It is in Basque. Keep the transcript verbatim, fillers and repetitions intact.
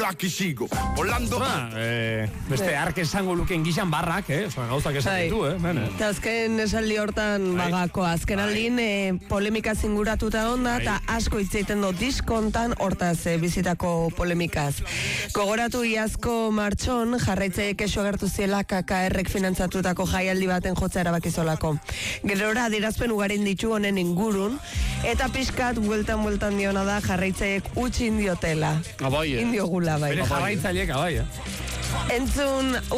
aquí sigo, volando. Ba, eh, beste ark esango luken gizan barrak, eh? Osa, gauzak esan ditu, eh? Eta azken esaldi hortan bagako, azken aldin eh, polemika zinguratuta onda, eta asko hitzeiten do diskontan hortaz eh, bizitako polemikaz. Gogoratu iazko martxon, jarraitzaile kexu agertu ziela K K R-ek finantzatutako jaialdi baten jotza erabakizolako. Gerora adirazpen ugarin ditu honen ingurun, eta pixkat bueltan bueltan diona da jarraitzaileek utzi indiotela. Abai, eh? Indiogula, bai. Bere jarraitzaileek, abai, eh? Entzun